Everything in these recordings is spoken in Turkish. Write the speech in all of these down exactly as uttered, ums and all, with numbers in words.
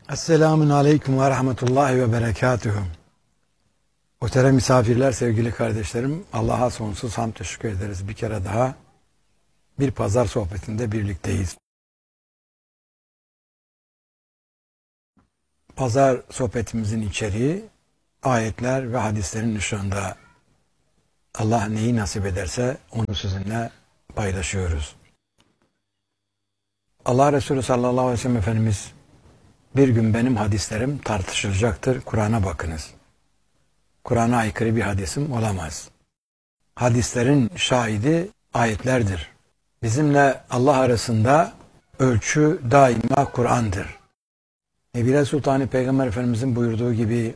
Esselamun Aleyküm ve Rahmetullahi ve Berekatuhu. Muhterem misafirler, sevgili kardeşlerim, Allah'a sonsuz hamd teşekkür ederiz. Bir kere daha bir pazar sohbetinde birlikteyiz. Pazar sohbetimizin içeriği ayetler ve hadislerin ışığında Allah neyi nasip ederse onu sizinle paylaşıyoruz. Allah Resulü sallallahu aleyhi ve sellem Efendimiz, bir gün benim hadislerim tartışılacaktır, Kur'an'a bakınız. Kur'an'a aykırı bir hadisim olamaz. Hadislerin şahidi ayetlerdir. Bizimle Allah arasında ölçü daima Kur'an'dır. Nebile Sultanı Peygamber Efendimizin buyurduğu gibi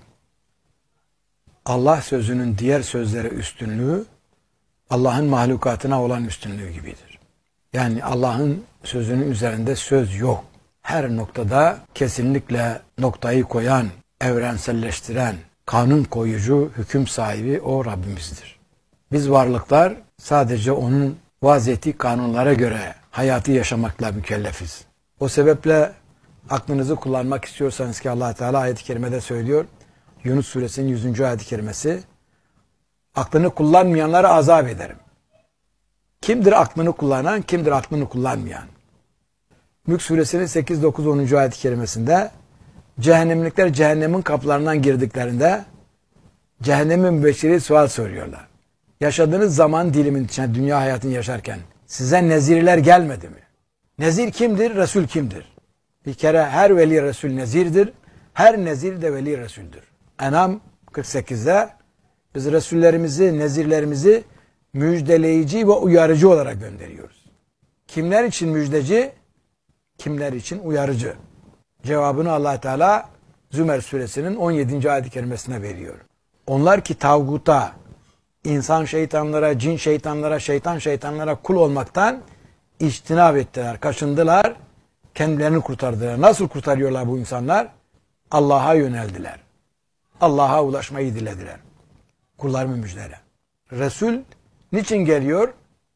Allah sözünün diğer sözlere üstünlüğü Allah'ın mahlukatına olan üstünlüğü gibidir. Yani Allah'ın sözünün üzerinde söz yok. Her noktada kesinlikle noktayı koyan, evrenselleştiren, kanun koyucu, hüküm sahibi o Rabbimizdir. Biz varlıklar sadece onun vaz ettiği kanunlara göre hayatı yaşamakla mükellefiz. O sebeple aklınızı kullanmak istiyorsanız ki Allah Teala ayet-i kerimede söylüyor, Yunus suresinin yüzüncü ayet-i kerimesi, aklını kullanmayanlara azap ederim. Kimdir aklını kullanan, kimdir aklını kullanmayan? Mülk suresinin sekiz, dokuz, onuncu ayet-i kerimesinde cehennemlikler cehennemin kapılarından girdiklerinde cehennemin mübeşşiri sual soruyorlar. Yaşadığınız zaman dilimin içine dünya hayatını yaşarken size nezirler gelmedi mi? Nezir kimdir? Resul kimdir? Bir kere her veli Resul nezirdir. Her nezir de veli Resul'dür. En'am kırk sekizde biz Resullerimizi, nezirlerimizi müjdeleyici ve uyarıcı olarak gönderiyoruz. Kimler için müjdeci? Kimler için uyarıcı? Cevabını Allah Teala Zümer suresinin on yedinci ayet-i kerimesine veriyor. Onlar ki tağuta, insan şeytanlara, cin şeytanlara, şeytan şeytanlara kul olmaktan içtinab ettiler, kaçındılar, kendilerini kurtardılar. Nasıl kurtarıyorlar bu insanlar? Allah'a yöneldiler. Allah'a ulaşmayı dilediler. Kullarımı müjdele. Resul niçin geliyor?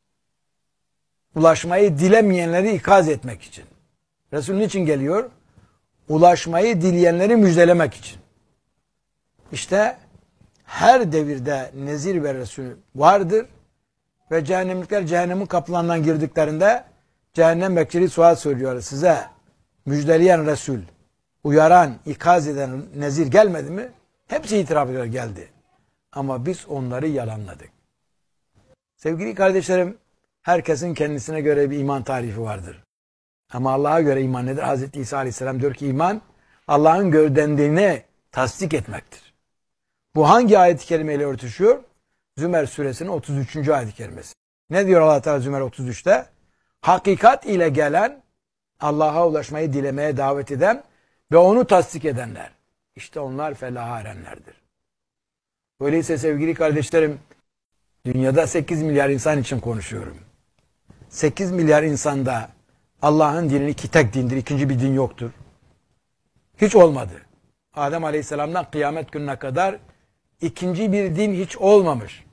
Ulaşmayı dilemeyenleri ikaz etmek için. Resul niçin geliyor? Ulaşmayı dileyenleri müjdelemek için. İşte her devirde nezir ve Resul vardır ve cehennemlikler cehennemin kapılarından girdiklerinde cehennem bekçili sual soruyor. Size müjdeleyen Resul, uyaran, ikaz eden nezir gelmedi mi? Hepsi itiraf ediyor, geldi. Ama biz onları yalanladık. Sevgili kardeşlerim, herkesin kendisine göre bir iman tarifi vardır. Ama Allah'a göre iman nedir? Hazreti İsa Aleyhisselam diyor ki iman Allah'ın gönderdiğini tasdik etmektir. Bu hangi ayet-i kerimeyle örtüşüyor? Zümer suresinin otuz üçüncü ayet-i kerimesi. Ne diyor Allah Teala Zümer otuz üçte? Hakikat ile gelen, Allah'a ulaşmayı dilemeye davet eden ve onu tasdik edenler. İşte onlar felaha erenlerdir. Öyleyse sevgili kardeşlerim, dünyada sekiz milyar insan için konuşuyorum. sekiz milyar insanda Allah'ın dinini ki tek dindir, ikinci bir din yoktur. Hiç olmadı. Adem Aleyhisselam'dan kıyamet gününe kadar ikinci bir din hiç olmamış.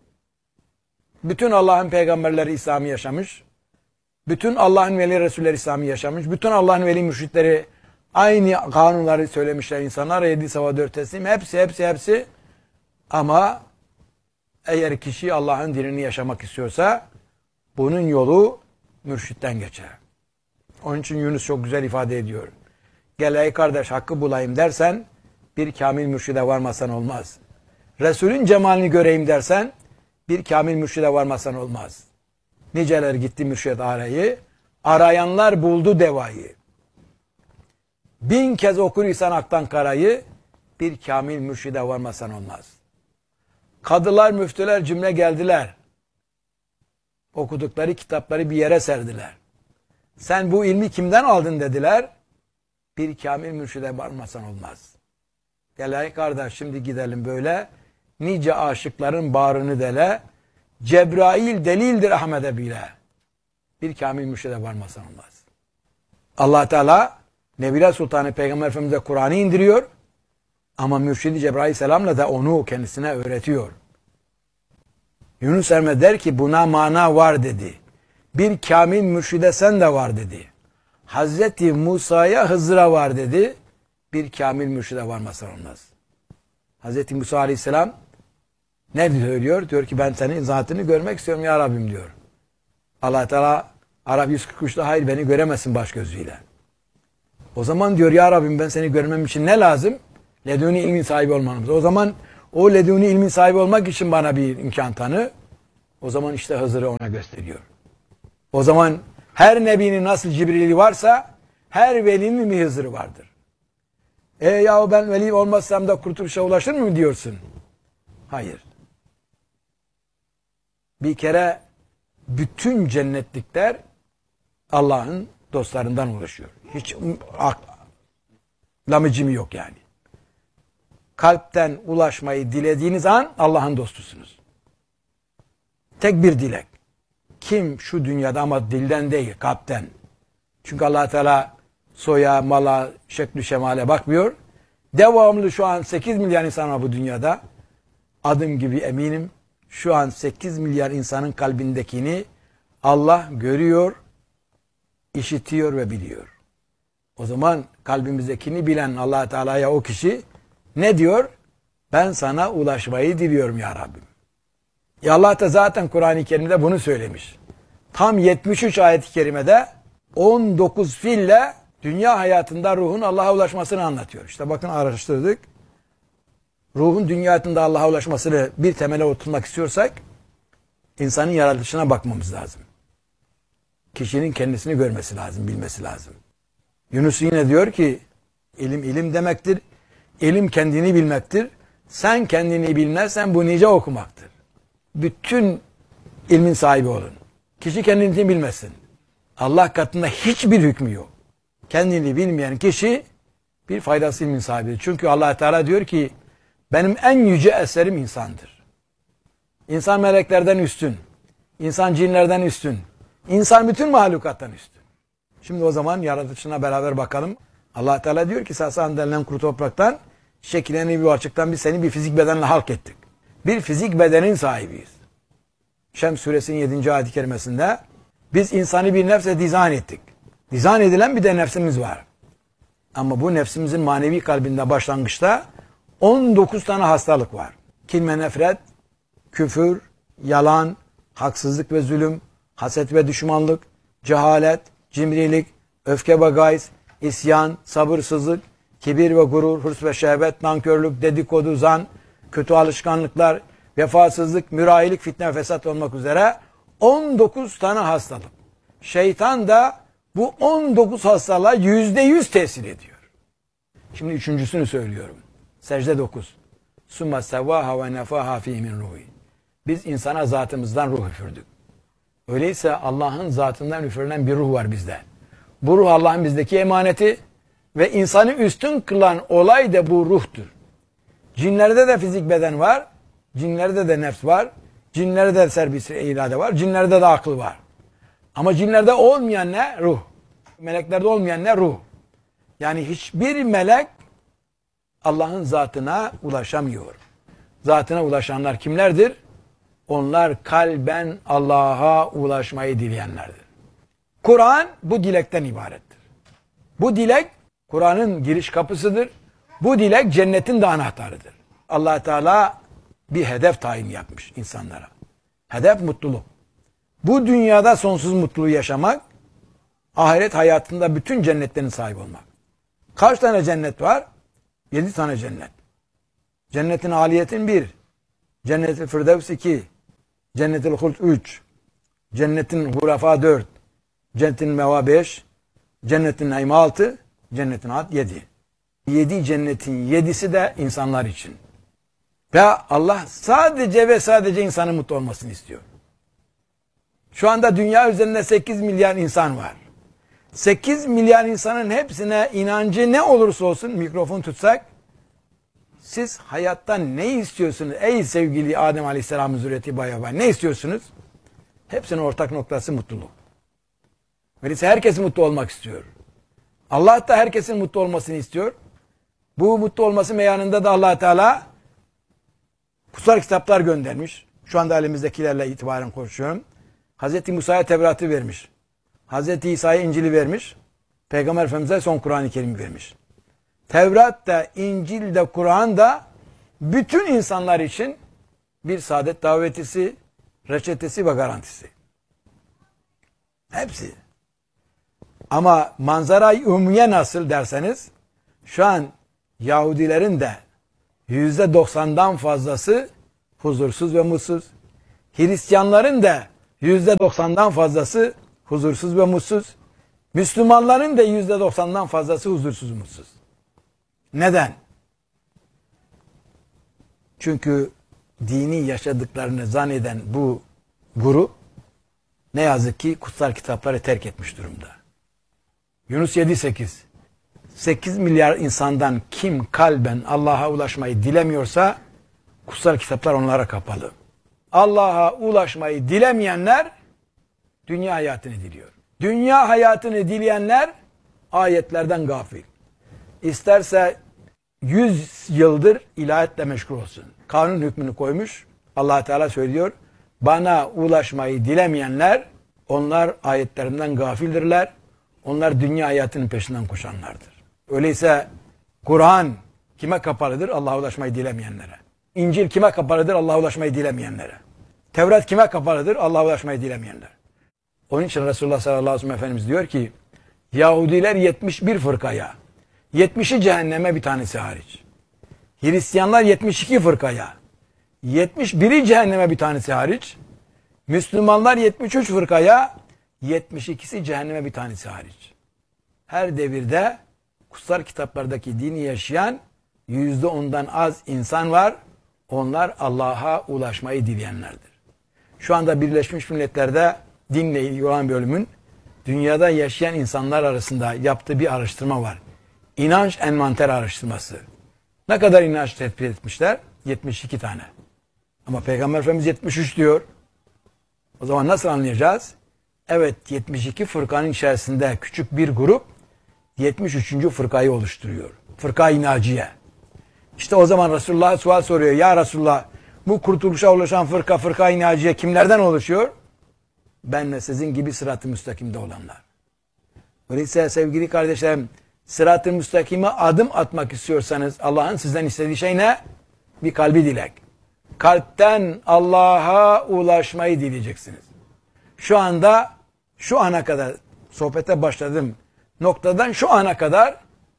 Bütün Allah'ın peygamberleri İslam'ı yaşamış. Bütün Allah'ın veli Resulleri İslam'ı yaşamış. Bütün Allah'ın veli mürşitleri aynı kanunları söylemişler insanlar. Yedi sava dört teslim. Hepsi, hepsi, hepsi. Ama eğer kişi Allah'ın dinini yaşamak istiyorsa bunun yolu mürşitten geçer. Onun için Yunus çok güzel ifade ediyor. Gel ey kardeş hakkı bulayım dersen bir kamil mürşide varmasan olmaz. Resulün cemalini göreyim dersen bir kamil mürşide varmasan olmaz. Niceler gitti mürşid arayı, arayanlar buldu devayı. Bin kez okur insan aktan karayı, bir kamil mürşide varmasan olmaz. Kadılar, müftüler cümle geldiler. Okudukları kitapları bir yere serdiler. Sen bu ilmi kimden aldın dediler. Bir kamil mürşide varmasan olmaz. Gel ey kardeş şimdi gidelim böyle. Nice aşıkların bağrını dele. Cebrail delildir Ahmet'e bile. Bir kamil mürşide varmasan olmaz. Allah Teala Nebile Sultanı Peygamber Efendimiz'e Kur'an'ı indiriyor. Ama mürşidi Cebrail Aleyhisselam'la da onu kendisine öğretiyor. Yunus Emre der ki buna mana var dedi. Bir kamil mürşide sen de var dedi. Hazreti Musa'ya Hızır'a var dedi. bir kamil mürşide varmasan olmaz. Hazreti Musa Aleyhisselam ne söylüyor? Diyor ki ben senin zatını görmek istiyorum ya Rabbim diyor. Allah Teala Arap yüz kırk üçte hayır beni göremezsin baş gözüyle. O zaman diyor ya Rabbim ben seni görmem için ne lazım? Leduni ilmin sahibi olmamız. O zaman o leduni ilmin sahibi olmak için bana bir imkan tanı. O zaman işte Hızır'ı ona gösteriyor. O zaman her nebinin nasıl Cibril'i varsa her velinin bir Hızır'ı vardır. E yahu ben veli olmazsam da kurtuluşa ulaşır mı diyorsun? Hayır. Bir kere bütün cennetlikler Allah'ın dostlarından oluşuyor. Hiç lamıcımı yok yani. Kalpten ulaşmayı dilediğiniz an Allah'ın dostusunuz. Tek bir dilek. Kim şu dünyada ama dilden değil, kalpten. Çünkü Allah Teala soya, mala, şekli, şemale bakmıyor. Devamlı şu an sekiz milyar insan var bu dünyada. Adım gibi eminim. Şu an sekiz milyar insanın kalbindekini Allah görüyor, işitiyor ve biliyor. O zaman kalbimizdekini bilen Allah Teala'ya o kişi ne diyor? Ben sana ulaşmayı diliyorum ya Rabbim. Ya Allah da zaten Kur'an-ı Kerim'de bunu söylemiş. Tam yetmiş üç ayet-i kerimede on dokuz fiille dünya hayatında ruhun Allah'a ulaşmasını anlatıyor. İşte bakın araştırdık. Ruhun dünya hayatında Allah'a ulaşmasını bir temele oturtmak istiyorsak insanın yaratılışına bakmamız lazım. Kişinin kendisini görmesi lazım, bilmesi lazım. Yunus yine diyor ki ilim ilim demektir. İlim kendini bilmektir. Sen kendini bilmezsen bu nice okumaktır. Bütün ilmin sahibi olun. Kişi kendini bilmesin. Allah katında hiçbir hükmü yok. Kendini bilmeyen kişi bir faydası ilmin sahibidir. Çünkü Allah Teala diyor ki benim en yüce eserim insandır. İnsan meleklerden üstün. İnsan cinlerden üstün. İnsan bütün mahlukattan üstün. Şimdi o zaman yaratılışına beraber bakalım. Allah Teala diyor ki sasan denilen kuru topraktan şekillenen bir açıktan biz seni bir fizik bedenle halk ettik. Bir fizik bedenin sahibiyiz. Şems suresinin yedinci ayet-i kerimesinde biz insanı bir nefse dizayn ettik. Dizayn edilen bir de nefsimiz var. Ama bu nefsimizin manevi kalbinde başlangıçta on dokuz tane hastalık var. Kin ve nefret, küfür, yalan, haksızlık ve zulüm, haset ve düşmanlık, cehalet, cimrilik, öfke ve gayz, isyan, sabırsızlık, kibir ve gurur, hırs ve şehvet, nankörlük, dedikodu, zan, kötü alışkanlıklar, vefasızlık, mürahilik, fitne ve fesat olmak üzere on dokuz tane hastalık. Şeytan da bu on dokuz hastalığa yüzde yüz tesir ediyor. Şimdi üçüncüsünü söylüyorum. Secde dokuz. Summa sevvaha ve nefaha fî min ruhi. Biz insana zatımızdan ruh üfürdük. Öyleyse Allah'ın zatından üfürülen bir ruh var bizde. Bu ruh Allah'ın bizdeki emaneti ve insanı üstün kılan olay da bu ruhtur. Cinlerde de fizik beden var, cinlerde de nefs var, cinlerde de serbest irade var, cinlerde de akıl var. Ama cinlerde olmayan ne? Ruh. Meleklerde olmayan ne? Ruh. Yani hiçbir melek Allah'ın zatına ulaşamıyor. Zatına ulaşanlar kimlerdir? Onlar kalben Allah'a ulaşmayı dileyenlerdir. Kur'an bu dilekten ibarettir. Bu dilek Kur'an'ın giriş kapısıdır. Bu dilek cennetin de anahtarıdır. Allah Teala bir hedef tayin yapmış insanlara. Hedef mutluluk. Bu dünyada sonsuz mutluluğu yaşamak, ahiret hayatında bütün cennetlerin sahibi olmak. Kaç tane cennet var? Yedi tane cennet. Cennetin aliyetin bir, Cennet-i Firdevs iki, Cennet-i Hult üç, Cennetin Hurafa dört, Cennetin Meva beş, Cennetin Naim altı, Cennetin Ad yedi. Yedi cennetin yedisi de insanlar için. Ve Allah sadece ve sadece insanın mutlu olmasını istiyor. Şu anda dünya üzerinde sekiz milyar insan var. sekiz milyar insanın hepsine inancı ne olursa olsun mikrofon tutsak, siz hayattan ne istiyorsunuz ey sevgili Adem Aleyhisselam'ın zürriyeti bayaba ne istiyorsunuz? Hepsinin ortak noktası mutluluk. Öyleyse herkes mutlu olmak istiyor. Allah da herkesin mutlu olmasını istiyor. Bu mutlu olması meyanında da Allah Teala kutsal kitaplar göndermiş. Şu anda elimizdekilerle itibaren konuşuyorum. Hazreti Musa'ya Tevrat'ı vermiş. Hazreti İsa'ya İncil'i vermiş. Peygamber Efendimiz'e son Kur'an-ı Kerim'i vermiş. Tevrat da, İncil de, Kur'an da bütün insanlar için bir saadet davetisi, reçetesi ve garantisi. Hepsi. Ama manzara-i umumiye nasıl derseniz, şu an Yahudilerin de yüzde doksandan fazlası huzursuz ve mutsuz. Hristiyanların da yüzde doksandan fazlası huzursuz ve mutsuz. Müslümanların da yüzde doksandan fazlası huzursuz, mutsuz. Neden? Çünkü dini yaşadıklarını zanneden bu grup ne yazık ki kutsal kitapları terk etmiş durumda. Yunus yedi sekiz. sekiz milyar insandan kim kalben Allah'a ulaşmayı dilemiyorsa kutsal kitaplar onlara kapalı. Allah'a ulaşmayı dilemeyenler dünya hayatını diliyor. Dünya hayatını dileyenler ayetlerden gafil. İsterse yüz yıldır ilahiyetle meşgul olsun. Kanun hükmünü koymuş. Allah Teala söylüyor. Bana ulaşmayı dilemeyenler onlar ayetlerimden gafildirler. Onlar dünya hayatının peşinden koşanlardır. Öyleyse Kur'an kime kapalıdır? Allah'a ulaşmayı dilemeyenlere. İncil kime kapalıdır? Allah'a ulaşmayı dilemeyenlere. Tevrat kime kapalıdır? Allah'a ulaşmayı dilemeyenler. Onun için Resulullah sallallahu aleyhi ve sellem Efendimiz diyor ki Yahudiler yetmiş bir fırkaya, yetmişi cehenneme bir tanesi hariç. Hristiyanlar yetmiş iki fırkaya, yetmiş biri cehenneme bir tanesi hariç. Müslümanlar yetmiş üç fırkaya, yetmiş ikisi cehenneme bir tanesi hariç. Her devirde kutsal kitaplardaki dini yaşayan yüzde ondan az insan var. Onlar Allah'a ulaşmayı dileyenlerdir. Şu anda Birleşmiş Milletler'de dinle ilgili olan bölümün dünyada yaşayan insanlar arasında yaptığı bir araştırma var. İnanç envanter araştırması. Ne kadar inanç tespit etmişler? yetmiş iki tane. Ama Peygamber Efendimiz yetmiş üç diyor. O zaman nasıl anlayacağız? Evet, yetmiş iki fırkanın içerisinde küçük bir grup yetmiş üçüncü fırkayı oluşturuyor. Fırka-i Naciye. İşte o zaman Resulullah sual soruyor. Ya Resulullah, bu kurtuluşa ulaşan fırka, Fırka-i Naciye kimlerden oluşuyor? Benle sizin gibi sırat-ı müstakimde olanlar. Öyleyse sevgili kardeşlerim, sırat-ı müstakime adım atmak istiyorsanız Allah'ın sizden istediği şey ne? Bir kalbi dilek. Kalpten Allah'a ulaşmayı dileyeceksiniz. Şu anda, şu ana kadar sohbete başladım noktadan şu ana kadar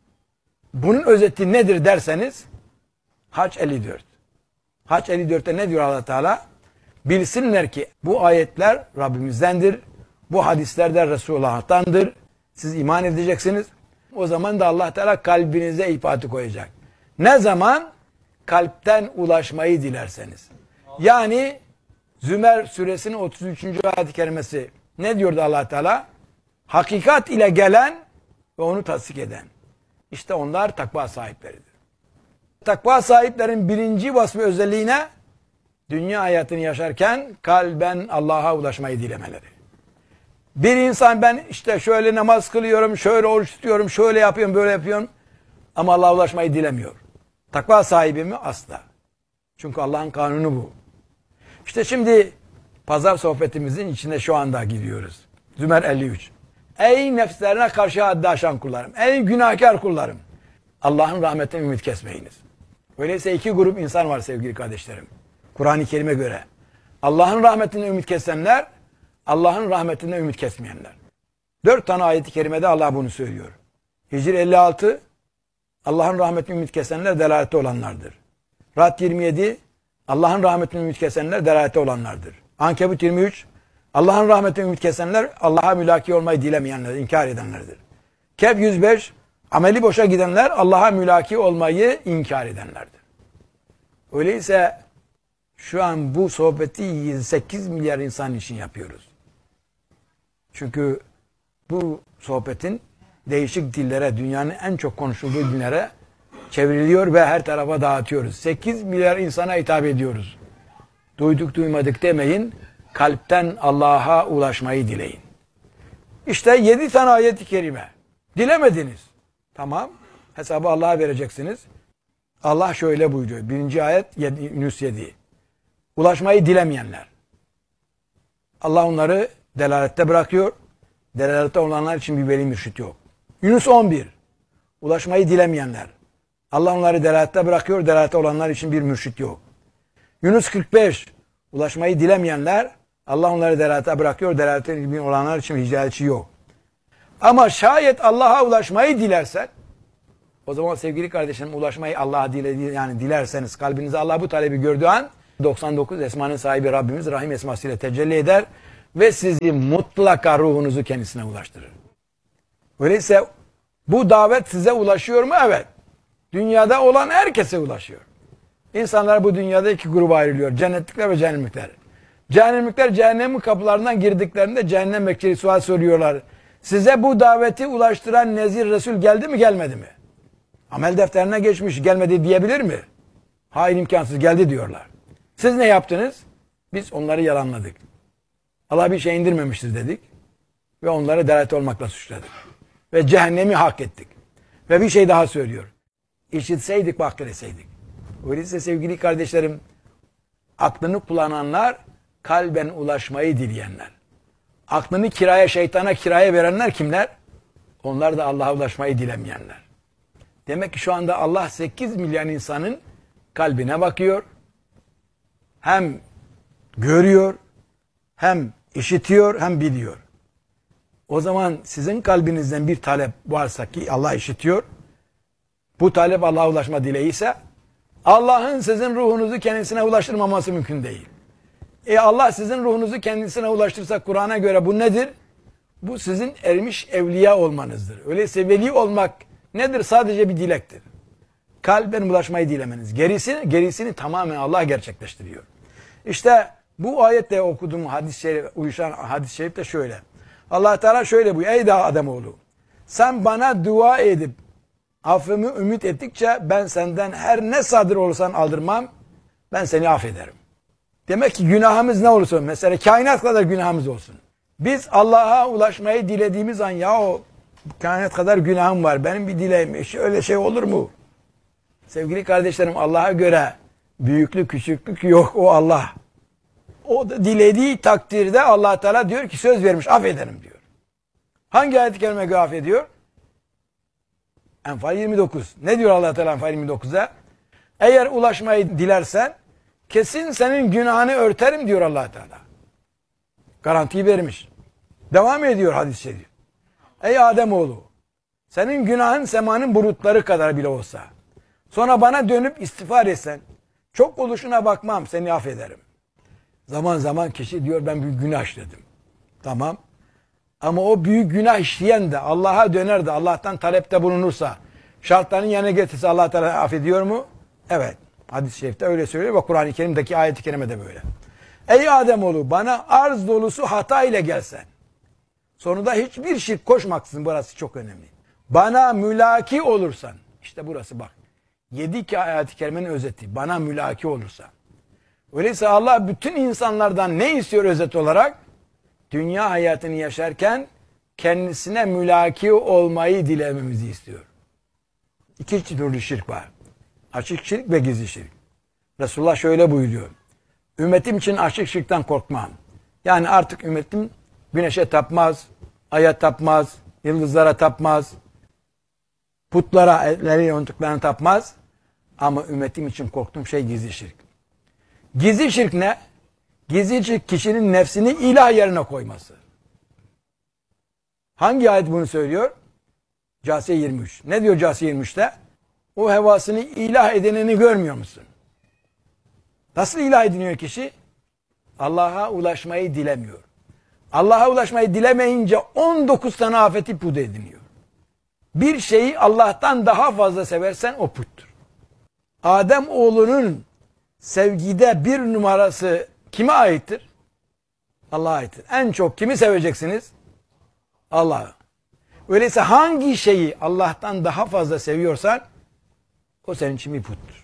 bunun özeti nedir derseniz Hac elli dört. Hac elli dörtte ne diyor Allah Teala? Bilsinler ki bu ayetler Rabbimizdendir. Bu hadisler de Resulullah'tandır. Siz iman edeceksiniz. O zaman da Allah Teala kalbinize ipatı koyacak. Ne zaman? Kalpten ulaşmayı dilerseniz. Yani Zümer suresinin otuz üçüncü ayet-i kerimesi ne diyordu Allah Teala? Hakikat ile gelen ve onu tasdik eden. İşte onlar takva sahipleridir. Takva sahiplerin birinci vasfı özelliğine dünya hayatını yaşarken kalben Allah'a ulaşmayı dilemeleri. Bir insan ben işte şöyle namaz kılıyorum, şöyle oruç tutuyorum, şöyle yapıyorum, böyle yapıyorum ama Allah'a ulaşmayı dilemiyor. Takva sahibi mi? Asla. Çünkü Allah'ın kanunu bu. İşte şimdi pazar sohbetimizin içine şu anda gidiyoruz. Zümer elli üç. Ey nefslerine karşı haddi aşan kullarım. Ey günahkar kullarım. Allah'ın rahmetinden ümit kesmeyiniz. Öyleyse iki grup insan var sevgili kardeşlerim. Kur'an-ı Kerim'e göre. Allah'ın rahmetinden ümit kesenler, Allah'ın rahmetinden ümit kesmeyenler. Dört tane ayet-i kerimede Allah bunu söylüyor. Hicr elli altı, Allah'ın rahmetinden ümit kesenler delalette olanlardır. Ra'd yirmi yedi, Allah'ın rahmetinden ümit kesenler delalette olanlardır. Ankebut yirmi üç, Allah'ın rahmetinden ümit kesenler Allah'a mülaki olmayı dilemeyenler, inkar edenlerdir. Kehf yüz beş, ameli boşa gidenler Allah'a mülaki olmayı inkar edenlerdir. Öyleyse şu an bu sohbeti yedi sekiz milyar insan için yapıyoruz. Çünkü bu sohbetin değişik dillere, dünyanın en çok konuşulduğu dillere çevriliyor ve her tarafa dağıtıyoruz. sekiz milyar insana hitap ediyoruz. Duyduk duymadık demeyin, kalpten Allah'a ulaşmayı dileyin. İşte yedi tane ayet-i kerime. Dilemediniz. Tamam, hesabı Allah'a vereceksiniz. Allah şöyle buyuruyor. Birinci ayet Yunus yedi. Ulaşmayı dilemeyenler. Allah onları delalette bırakıyor. Delalette olanlar için bir veli mürşit yok. Yunus on bir. Ulaşmayı dilemeyenler. Allah onları delalette bırakıyor. Delalette olanlar için bir mürşit yok. Yunus kırk beş. Ulaşmayı dilemeyenler Allah onları delalette bırakıyor. Delalette olanlar için hidayetçi yok. Ama şayet Allah'a ulaşmayı dilersen, o zaman sevgili kardeşlerim, ulaşmayı Allah'a dile, yani dilerseniz, kalbinize Allah bu talebi gördüğü an doksan dokuz esmanın sahibi Rabbimiz Rahim esmasıyla tecelli eder ve sizi mutlaka ruhunuzu kendisine ulaştırır. Öyleyse bu davet size ulaşıyor mu? Evet. Dünyada olan herkese ulaşıyor. İnsanlar bu dünyada iki gruba ayrılıyor. Cennetlikler ve cehennemlikler. Cehennemlikler cehennemin kapılarından girdiklerinde cehennem bekçileri sual soruyorlar. Size bu daveti ulaştıran Nezir Resul geldi mi gelmedi mi? Amel defterine geçmiş, gelmedi diyebilir mi? Hayır, imkansız, geldi diyorlar. Siz ne yaptınız? Biz onları yalanladık. Allah bir şey indirmemiştir dedik. Ve onları delalet olmakla suçladık. Ve cehennemi hak ettik. Ve bir şey daha söylüyor. İşitseydik, bak etseydik. Öyleyse sevgili kardeşlerim, aklını kullananlar, kalben ulaşmayı dileyenler. Aklını kiraya, şeytana kiraya verenler kimler? Onlar da Allah'a ulaşmayı dilemeyenler. Demek ki şu anda Allah sekiz milyon insanın kalbine bakıyor. Hem görüyor, hem işitiyor, hem biliyor. O zaman sizin kalbinizden bir talep varsa ki Allah işitiyor, bu talep Allah'a ulaşma dileği ise Allah'ın sizin ruhunuzu kendisine ulaştırmaması mümkün değil. E Allah sizin ruhunuzu kendisine ulaştırsa Kur'an'a göre bu nedir? Bu sizin ermiş evliya olmanızdır. Öyleyse veli olmak nedir? Sadece bir dilektir. Kalben ulaşmayı dilemeniz. Gerisini, gerisini tamamen Allah gerçekleştiriyor. İşte bu ayetle okuduğum hadis-i şerif, uyuşan hadis-i şerif de şöyle. Allah Teala şöyle buyuruyor. Ey da Ademoğlu, sen bana dua edip affımı ümit ettikçe ben senden her ne sadır olursan aldırmam, ben seni affederim. Demek ki günahımız ne olursa, mesela kainat kadar günahımız olsun. Biz Allah'a ulaşmayı dilediğimiz an, ya o kainat kadar günahım var, benim bir dileğim, öyle şey olur mu? Sevgili kardeşlerim, Allah'a göre büyüklük küçüklük yok, o Allah. O da dilediği takdirde Allah Teala diyor ki söz vermiş, affederim diyor. Hangi ayet-i kerime göre affediyor? Enfal yirmi dokuz. Ne diyor Allah Teala Enfal yirmi dokuzda? Eğer ulaşmayı dilersen kesin senin günahını örterim diyor Allah Teala. Garantiyi vermiş. Devam ediyor hadis-i şerif. Ey Ademoğlu, senin günahın semanın bulutları kadar bile olsa, sonra bana dönüp istiğfar etsen, çok oluşuna bakmam, seni affederim. Zaman zaman kişi diyor ben büyük günah işledim. Tamam. Ama o büyük günah işleyen de Allah'a döner de Allah'tan talepte bulunursa, şartlarını yerine getirse Allah Teala affediyor mu? Evet. Hadis-i şerifte öyle söylüyor ve Kur'an-ı Kerim'deki ayet-i kerime de böyle. Ey Ademoğlu, bana arz dolusu hata ile gelsen, sonunda hiçbir şirk koşmaksızın, burası çok önemli. Bana mülaki olursan, işte burası bak. Yedi ayet-i kerimenin özeti. Bana mülaki olursa. Öyleyse Allah bütün insanlardan ne istiyor özet olarak? Dünya hayatını yaşarken kendisine mülaki olmayı dilememizi istiyor. İki türlü şirk var. Açık şirk ve gizli şirk. Resulullah şöyle buyuruyor. Ümmetim için açık şirkten korkmam. Yani artık ümmetim güneşe tapmaz, aya tapmaz, yıldızlara tapmaz, putlara, elleri yontuklarına tapmaz. Ama ümmetim için korktuğum şey gizli şirk. Gizli şirk ne? Gizli şirk kişinin nefsini ilah yerine koyması. Hangi ayet bunu söylüyor? Câsiye yirmi üç. Ne diyor Câsiye yirmi üçte? O hevasını ilah edineni görmüyor musun? Nasıl ilah ediniyor kişi? Allah'a ulaşmayı dilemiyor. Allah'a ulaşmayı dilemeyince on dokuz tane afeti put ediniyor. Bir şeyi Allah'tan daha fazla seversen o puttur. Adem oğlunun sevgide bir numarası kime aittir? Allah'a aittir. En çok kimi seveceksiniz? Allah'ı. Öyleyse hangi şeyi Allah'tan daha fazla seviyorsan o senin için bir puttur.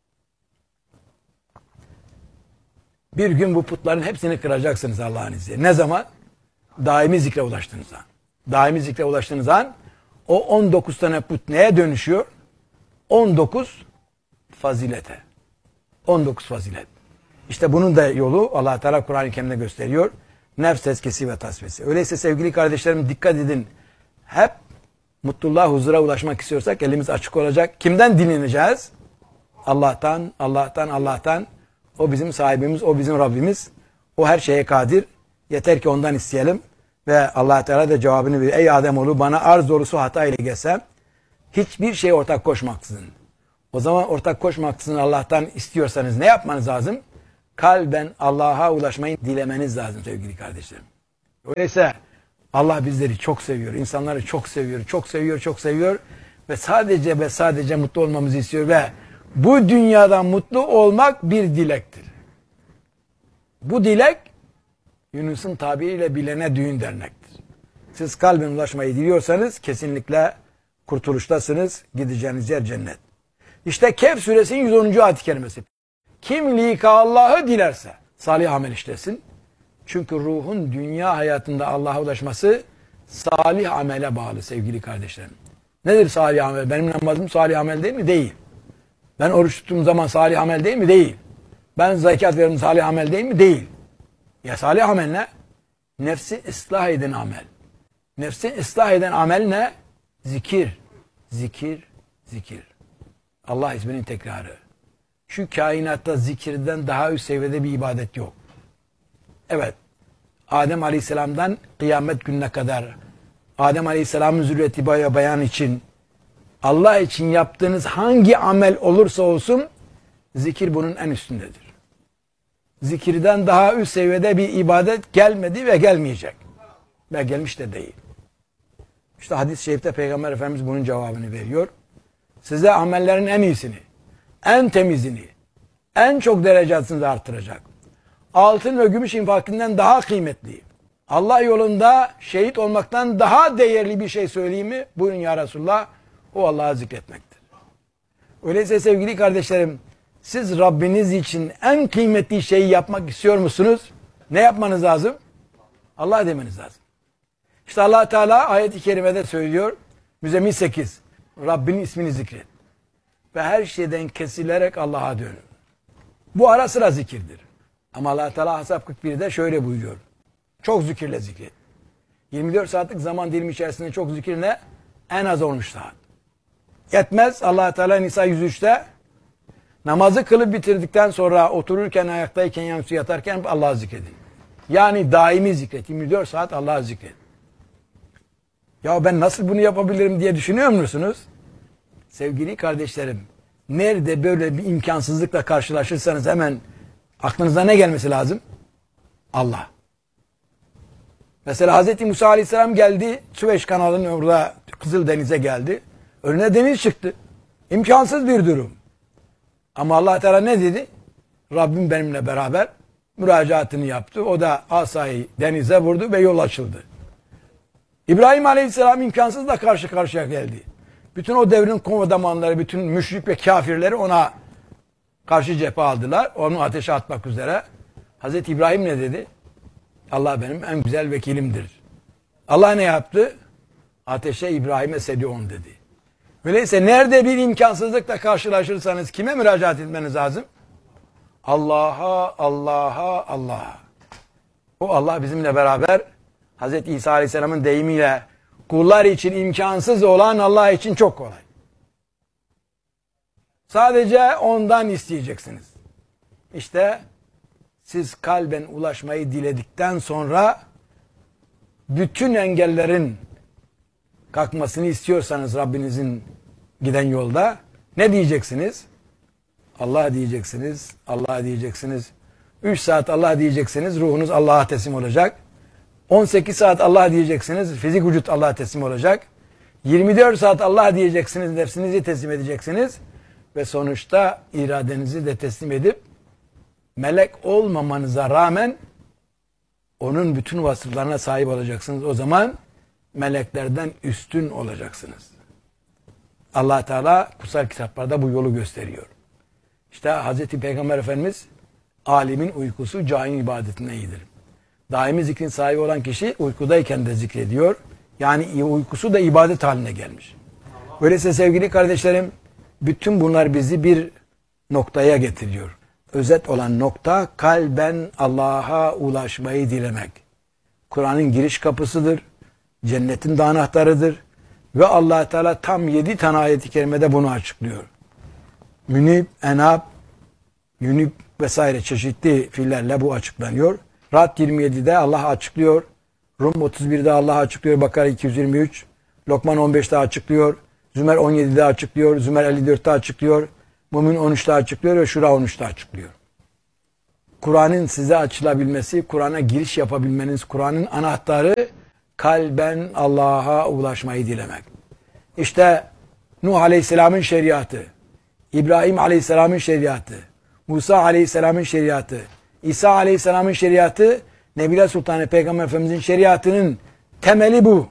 Bir gün bu putların hepsini kıracaksınız Allah'ın izniyle. Ne zaman? Daimi zikre ulaştığınız an. Daimi zikre ulaştığınız an o on dokuz tane put neye dönüşüyor? on dokuz fazilete. on dokuz fazilet. İşte bunun da yolu Allah Teala Kur'an-ı Kerim'de gösteriyor. Nefs tezkiyesi ve tasfiyesi. Öyleyse sevgili kardeşlerim dikkat edin. Hep mutluluğa, huzura ulaşmak istiyorsak elimiz açık olacak. Kimden dinleneceğiz? Allah'tan, Allah'tan, Allah'tan. O bizim sahibimiz, o bizim Rabbimiz. O her şeye kadir. Yeter ki ondan isteyelim. Ve Allah Teala da cevabını verir. Ey Ademoğlu, bana arz doğrusu hata ile gelsem hiçbir şeye ortak koşmaksızın. O zaman ortak koşmaksızın Allah'tan istiyorsanız ne yapmanız lazım? Kalben Allah'a ulaşmayı dilemeniz lazım sevgili kardeşlerim. Öyleyse Allah bizleri çok seviyor. İnsanları çok seviyor, çok seviyor, çok seviyor. Ve sadece ve sadece mutlu olmamızı istiyor. Ve bu dünyada mutlu olmak bir dilektir. Bu dilek Yunus'un tabiriyle bilene düğün dernektir. Siz kalben ulaşmayı diliyorsanız kesinlikle kurtuluştasınız. Gideceğiniz yer cennet. İşte Kehf suresinin yüz onuncu ayet-i kerimesi. Kim lika Allah'ı dilerse salih amel işlesin. Çünkü ruhun dünya hayatında Allah'a ulaşması salih amele bağlı sevgili kardeşlerim. Nedir salih amel? Benim namazım salih amel değil mi? Değil. Ben oruç tuttuğum zaman salih amel değil mi? Değil. Ben zekat veririm salih amel değil mi? Değil. Ya salih amel ne? Nefsi ıslah eden amel. Nefsi ıslah eden amel ne? Zikir. Zikir. Zikir. Allah isminin tekrarı. Şu kainatta zikirden daha üst seviyede bir ibadet yok. Evet. Adem Aleyhisselam'dan kıyamet gününe kadar Adem Aleyhisselam'ın zürriyeti bayan için Allah için yaptığınız hangi amel olursa olsun zikir bunun en üstündedir. Zikirden daha üst seviyede bir ibadet gelmedi ve gelmeyecek. Ve gelmiş de değil. İşte hadis-i şerifte Peygamber Efendimiz bunun cevabını veriyor. Size amellerin en iyisini, en temizini, en çok derecesini artıracak. Altın ve gümüş infakından daha kıymetli, Allah yolunda şehit olmaktan daha değerli bir şey söyleyeyim mi? Buyurun ya Resulullah. O Allah'ı zikretmektir. Öyleyse sevgili kardeşlerim, siz Rabbiniz için en kıymetli şeyi yapmak istiyor musunuz? Ne yapmanız lazım? Allah demeniz lazım. İşte Allah Teala ayet-i kerimede söylüyor. Müzzemmil sekiz. Rabbinin ismini zikret. Ve her şeyden kesilerek Allah'a dönün. Bu ara sıra zikirdir. Ama Allah Teala Hasab kırk birde şöyle buyuruyor. Çok zikirle zikret. yirmi dört saatlik zaman dilimi içerisinde çok zikir ne? En az on üç saat. Yetmez. Allah Teala Nisa yüz üçte namazı kılıp bitirdikten sonra otururken, ayaktayken, yansı yatarken Allah'ı zikredin. Yani daimi zikret. yirmi dört saat Allah'ı zikret. Ya ben nasıl bunu yapabilirim diye düşünüyor musunuz? Sevgili kardeşlerim, nerede böyle bir imkansızlıkla karşılaşırsanız hemen aklınıza ne gelmesi lazım? Allah. Mesela Hz. Musa Aleyhisselam geldi, Süveyş kanalının orada Kızıldeniz'e geldi. Önüne deniz çıktı. İmkansız bir durum. Ama Allah Teala ne dedi? Rabbim benimle beraber müracaatını yaptı. O da asayı denize vurdu ve yol açıldı. İbrahim Aleyhisselam imkansızla karşı karşıya geldi. Bütün o devrin komutanları, bütün müşrik ve kafirleri ona karşı cephe aldılar. Onu ateşe atmak üzere. Hazreti İbrahim ne dedi? Allah benim en güzel vekilimdir. Allah ne yaptı? Ateşe İbrahim'e sediyon dedi. Öyleyse nerede bir imkansızlıkla karşılaşırsanız kime müracaat etmeniz lazım? Allah'a, Allah'a, Allah'a. O Allah bizimle beraber Hazreti İsa Aleyhisselam'ın deyimiyle kullar için imkansız olan Allah için çok kolay. Sadece ondan isteyeceksiniz. İşte siz kalben ulaşmayı diledikten sonra bütün engellerin kalkmasını istiyorsanız Rabbinizin giden yolda ne diyeceksiniz? Allah diyeceksiniz, Allah diyeceksiniz. üç saat Allah diyeceksiniz, ruhunuz Allah'a teslim olacak. on sekiz saat Allah diyeceksiniz, fizik vücut Allah'a teslim olacak. yirmi dört saat Allah diyeceksiniz, nefsinizi teslim edeceksiniz. Ve sonuçta iradenizi de teslim edip melek olmamanıza rağmen onun bütün vasıflarına sahip olacaksınız. O zaman meleklerden üstün olacaksınız. Allah Teala kutsal kitaplarda bu yolu gösteriyor. İşte Hazreti Peygamber Efendimiz alimin uykusu cahilin ibadetine iyidir. Daimi zikrin sahibi olan kişi uykudayken de zikrediyor. Yani uykusu da ibadet haline gelmiş. Öyleyse sevgili kardeşlerim, bütün bunlar bizi bir noktaya getiriyor. Özet olan nokta kalben Allah'a ulaşmayı dilemek. Kur'an'ın giriş kapısıdır. Cennetin de anahtarıdır. Ve Allah Teala tam yedi tane ayet-i kerimede bunu açıklıyor. Münib, enab, yünib vesaire çeşitli fiillerle bu açıklanıyor. Ra'd yirmi yedide Allah açıklıyor. Rum otuz birde Allah açıklıyor. Bakara iki yüz yirmi üç. Lokman on beşte açıklıyor. Zümer on yedide açıklıyor. Zümer elli dörtte açıklıyor. Mümin on üçte açıklıyor ve Şura on üçte açıklıyor. Kur'an'ın size açılabilmesi, Kur'an'a giriş yapabilmeniz, Kur'an'ın anahtarı kalben Allah'a ulaşmayı dilemek. İşte Nuh Aleyhisselam'ın şeriatı, İbrahim Aleyhisselam'ın şeriatı, Musa Aleyhisselam'ın şeriatı, İsa Aleyhisselam'ın şeriatı, Nebiler Sultanı Peygamber Efendimiz'in şeriatının temeli bu.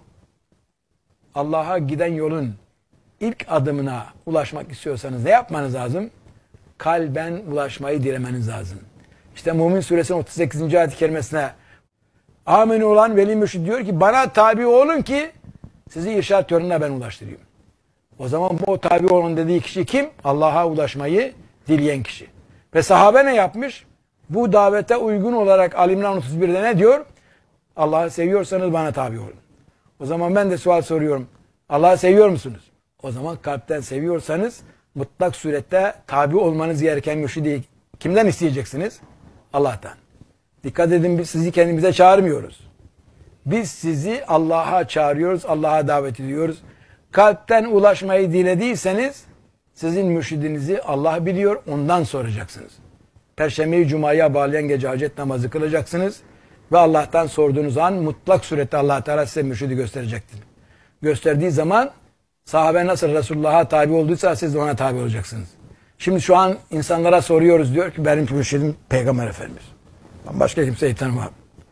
Allah'a giden yolun ilk adımına ulaşmak istiyorsanız ne yapmanız lazım? Kalben ulaşmayı dilemeniz lazım. İşte Mümin Suresinin otuz sekizinci ayet-i kerimesine ameni olan veli mürşid diyor ki bana tabi olun ki sizi irşad yoluna ben ulaştırayım. O zaman bu tabi olun dediği kişi kim? Allah'a ulaşmayı dileyen kişi. Ve sahabe ne yapmış? Bu davete uygun olarak Ali İmran otuz birde ne diyor? Allah'ı seviyorsanız bana tabi olun. O zaman ben de sual soruyorum. Allah'ı seviyor musunuz? O zaman kalpten seviyorsanız mutlak surette tabi olmanız gereken mürşidi kimden isteyeceksiniz? Allah'tan. Dikkat edin, biz sizi kendimize çağırmıyoruz. Biz sizi Allah'a çağırıyoruz, Allah'a davet ediyoruz. Kalpten ulaşmayı dilediyseniz sizin mürşidinizi Allah biliyor, ondan soracaksınız. Perşembeyi Cuma'ya bağlayan gece hacet namazı kılacaksınız ve Allah'tan sorduğunuz an mutlak surette Allah Teala size mürşidi gösterecektir. Gösterdiği zaman sahabe nasıl Resulullah'a tabi olduysa siz de ona tabi olacaksınız. Şimdi şu an insanlara soruyoruz, diyor ki benim mürşidim Peygamber Efendimiz. Ben başka kimseyi tanımam.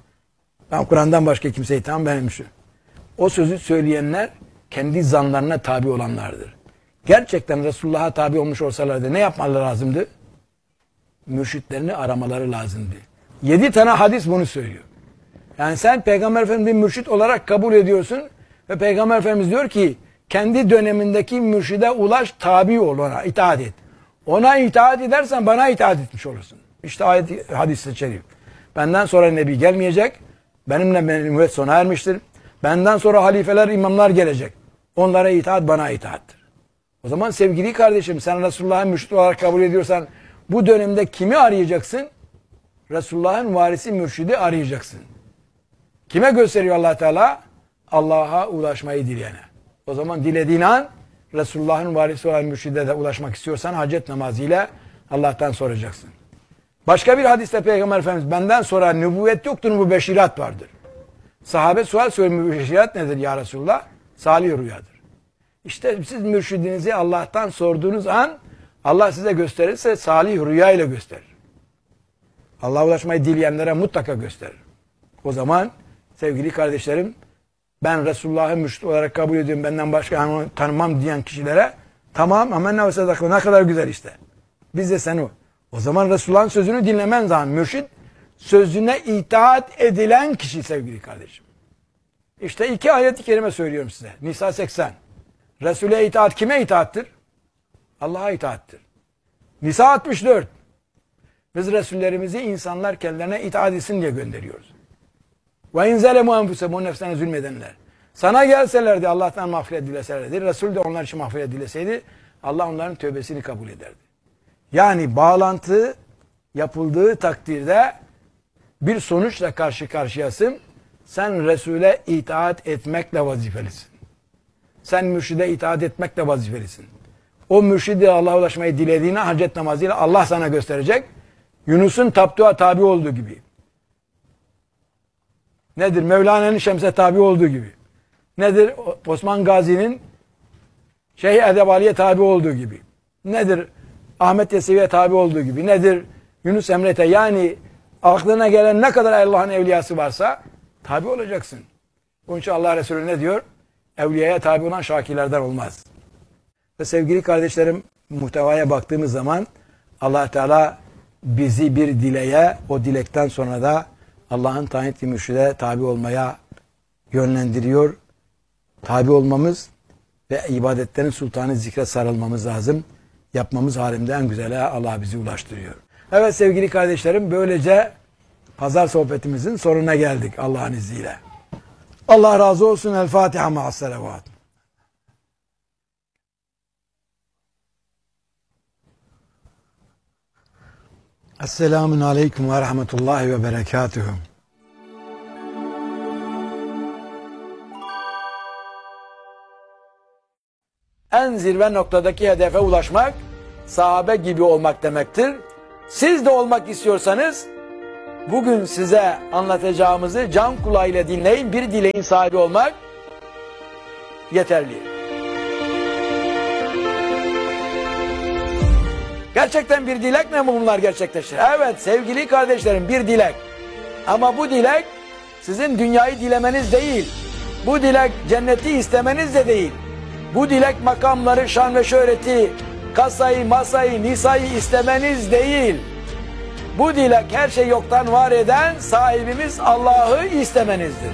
Ben Kur'an'dan başka kimseyi tanımam, benim mürşidim. O sözü söyleyenler kendi zanlarına tabi olanlardır. Gerçekten Resulullah'a tabi olmuş olsalardı ne yapmaları lazımdı? Mürşitlerini aramaları lazımdı. Yedi tane hadis bunu söylüyor. Yani sen Peygamber Efendimiz'i mürşit olarak kabul ediyorsun ve Peygamber Efendimiz diyor ki kendi dönemindeki mürşide ulaş, tabi ol, ona itaat et. Ona itaat edersen bana itaat etmiş olursun. İşte ayet, hadis-i şerif. Benden sonra Nebi gelmeyecek. Benimle nübüvvet sona ermiştir. Benden sonra halifeler, imamlar gelecek. Onlara itaat bana itaattir. O zaman sevgili kardeşim, sen Resulullah'ı mürşit olarak kabul ediyorsan bu dönemde kimi arayacaksın? Resulullah'ın varisi mürşidi arayacaksın. Kime gösteriyor Allah Teala? Allah'a ulaşmayı dileyene. O zaman dilediğin an Resulullah'ın varisi olan mürşide de ulaşmak istiyorsan hacet namazıyla Allah'tan soracaksın. Başka bir hadiste Peygamber Efendimiz benden sonra nübüvvet yoktur, bu beşirat vardır. Sahabe sual söylüyor, bu beşirat nedir ya Resulullah? Salih rüyadır. İşte siz mürşidinizi Allah'tan sorduğunuz an Allah size gösterirse salih rüya ile gösterir. Allah'a ulaşmayı dileyenlere mutlaka gösterir. O zaman sevgili kardeşlerim, ben Resulullah'ı mürşid olarak kabul ediyorum, benden başka tanımam diyen kişilere tamam ama ne olsa ne kadar güzel işte. Biz de sen o. O zaman Resulullah'ın sözünü dinlemen zaman mürşid sözüne itaat edilen kişi sevgili kardeşim. İşte iki ayet-i kerime söylüyorum size. Nisa seksen. Resul'e itaat kime itaattir? Allah'a itaattir. Nisa altmış dört. Biz Resullerimizi insanlar kendilerine itaat etsin diye gönderiyoruz. Ve in zelemu enfusehum, o nefsine zulmedenler. Sana gelselerdi, Allah'tan mağfiret dileselerdi, Resul de onlar için mağfiret dileseydi, Allah onların tövbesini kabul ederdi. Yani bağlantı yapıldığı takdirde bir sonuçla karşı karşıyasın. Sen Resul'e itaat etmekle vazifelisin. Sen mürşide itaat etmekle vazifelisin. O mürşidi Allah'a ulaşmayı dilediğine hacet namazıyla Allah sana gösterecek. Yunus'un taptuğa tabi olduğu gibi. Nedir? Mevlana'nın Şems'e tabi olduğu gibi. Nedir? Osman Gazi'nin Şeyh Edebali'ye tabi olduğu gibi. Nedir? Ahmet Yesevi'ye tabi olduğu gibi. Nedir? Yunus Emre'te, yani aklına gelen ne kadar Allah'ın evliyası varsa tabi olacaksın. Onun için Allah Resulü ne diyor? Evliyaya tabi olan şakirlerden olmaz. Ve sevgili kardeşlerim, muhtevaya baktığımız zaman Allah Teala bizi bir dileğe, o dilekten sonra da Allah'ın tayin ettiği mürşide tabi olmaya yönlendiriyor. Tabi olmamız ve ibadetlerin sultanı zikre sarılmamız lazım. Yapmamız halinde en güzele Allah bizi ulaştırıyor. Evet sevgili kardeşlerim, böylece pazar sohbetimizin sonuna geldik Allah'ın izniyle. Allah razı olsun. El Fatiha ma'as salavat. Esselamun Aleyküm ve Rahmetullahi ve Berekatuhu. En zirve noktadaki hedefe ulaşmak, sahabe gibi olmak demektir. Siz de olmak istiyorsanız, bugün size anlatacağımızı can kulağıyla dinleyin, bir dileğin sahibi olmak yeterli. Gerçekten bir dilek mi bunlar gerçekleşir? Evet sevgili kardeşlerim, bir dilek. Ama bu dilek sizin dünyayı dilemeniz değil. Bu dilek cenneti istemeniz de değil. Bu dilek makamları, şan ve şöhreti, kasayı, masayı, nisayı istemeniz değil. Bu dilek her şey yoktan var eden sahibimiz Allah'ı istemenizdir.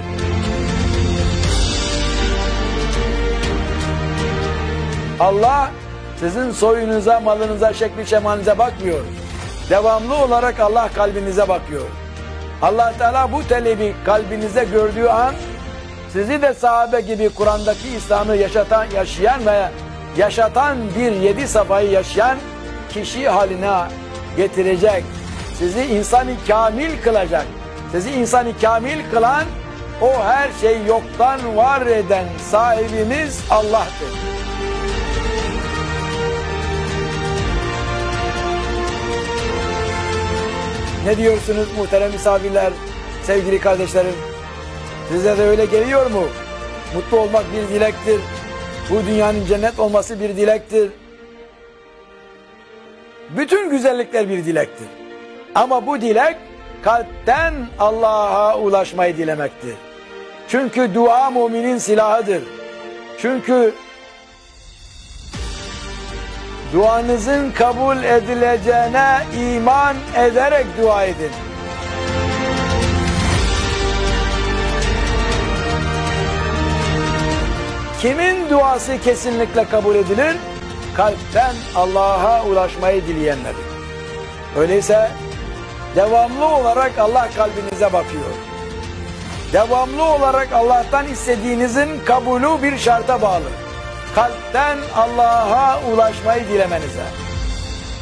Allah sizin soyunuza, malınıza, şekli şemalinize bakmıyor. Devamlı olarak Allah kalbinize bakıyor. Allah Teala bu talebi kalbinize gördüğü an sizi de sahabe gibi Kur'an'daki İslam'ı yaşatan, yaşayan ve yaşatan bir yedi safayı yaşayan kişi haline getirecek. Sizi insanı kamil kılacak. Sizi insanı kamil kılan o her şey yoktan var eden sahibimiz Allah'tır. Ne diyorsunuz muhterem misafirler, sevgili kardeşlerim? Size de öyle geliyor mu? Mutlu olmak bir dilektir. Bu dünyanın cennet olması bir dilektir. Bütün güzellikler bir dilektir. Ama bu dilek kalpten Allah'a ulaşmayı dilemektir. Çünkü dua müminin silahıdır. Çünkü duanızın kabul edileceğine iman ederek dua edin. Kimin duası kesinlikle kabul edilir? Kalpten Allah'a ulaşmayı dileyenlerin. Öyleyse devamlı olarak Allah kalbinize bakıyor. Devamlı olarak Allah'tan istediğinizin kabulü bir şarta bağlı. Kalpten Allah'a ulaşmayı dilemenize.